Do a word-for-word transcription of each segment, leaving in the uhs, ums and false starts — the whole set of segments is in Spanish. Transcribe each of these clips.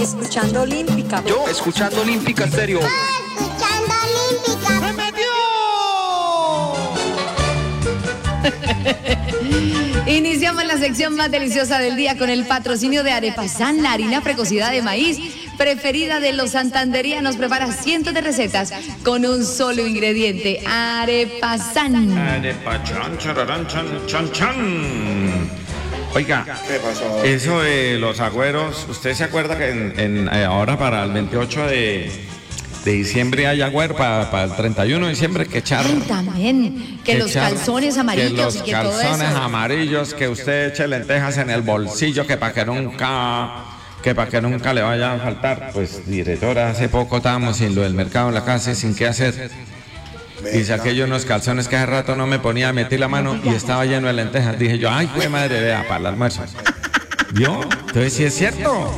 Escuchando Olímpica. Yo escuchando Olímpica Estéreo. Escuchando Olímpica. ¡Se metió! Iniciamos la sección más deliciosa del día con el patrocinio de Arepasan, la harina precocida de maíz preferida de los santanderianos. Prepara cientos de recetas con un solo ingrediente. Arepasan. Arepachan, chararán, chan, chan, chan. Oiga, ¿Qué pasó? eso de los agüeros, ¿usted se acuerda que en, en, eh, ahora para el veintiocho de, de diciembre hay agüero, para, para el treinta y uno de diciembre que echar? Ay, también. Que los echar- calzones amarillos que los y que todo calzones eso. amarillos, que usted eche lentejas en el bolsillo, que para que nunca, que para que nunca le vaya a faltar. Pues, directora, hace poco estábamos sin lo del mercado en la casa y sin qué hacer. Y saqué yo unos calzones que hace rato no me ponía, metí la mano y estaba lleno de lentejas. Dije yo, ay, fue madre, vea, para el almuerzo. ¿Vio? Entonces sí es cierto.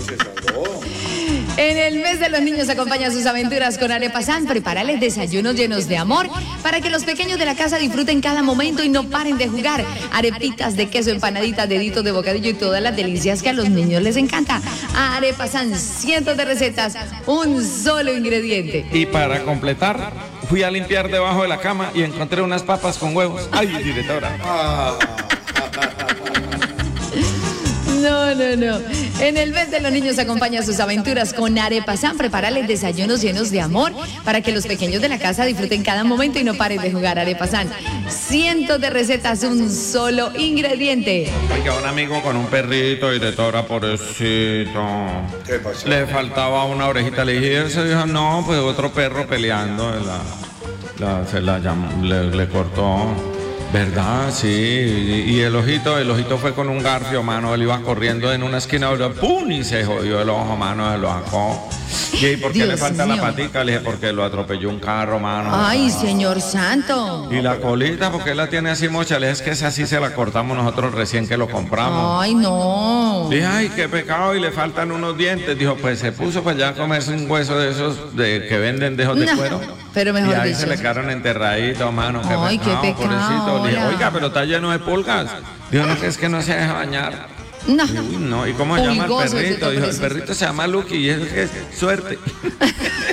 En el mes de los niños acompaña sus aventuras con Arepasan. Prepárales desayunos llenos de amor para que los pequeños de la casa disfruten cada momento y no paren de jugar. Arepitas de queso, empanaditas, deditos de bocadillo y todas las delicias que a los niños les encanta. Arepasan, cientos de recetas, un solo ingrediente. Y para completar, fui a limpiar debajo de la cama y encontré unas papas con huevos. Ay, directora. No, no, no. En el mes de los niños acompaña sus aventuras con Arepasan. Prepárales desayunos llenos de amor para que los pequeños de la casa disfruten cada momento y no paren de jugar. Arepasan, cientos de recetas, un solo ingrediente. Oiga, un amigo con un perrito, directora, pobrecito. ¿Qué pasó? Le faltaba una orejita. Le dije, eso dijo, no, pues otro perro peleando. La, la- se la llamó, le, le cortó. ¿Verdad? Sí. Y, y el ojito, el ojito fue con un garfio, mano. Él iba corriendo en una esquina, ¡pum! Y se jodió el ojo, mano. Se lo sacó. ¿Y ¿y por qué Dios le falta mío. la patica? Le dije, porque lo atropelló un carro, mano. Ay, señor santo. Y la colita, porque él la tiene así mocha. Le dije, es que esa sí se la cortamos nosotros recién que lo compramos. Ay, no. Dije, ay, qué pecado, y le faltan unos dientes. Dijo, pues se puso pues ya a comerse un hueso de esos de que venden de esos de No, cuero. pero mejor y ahí dicho. se le quedaron enterraditos, mano. Qué Ay, qué pecado, pobrecito. Le dije, hola. oiga, pero está lleno de pulgas. Dijo, no, que es que no se deja bañar. No. Uy, no, ¿y cómo se llama el Pulgoso ese perrito? Dijo, el pobrecito. perrito se llama Lucky y es que es suerte.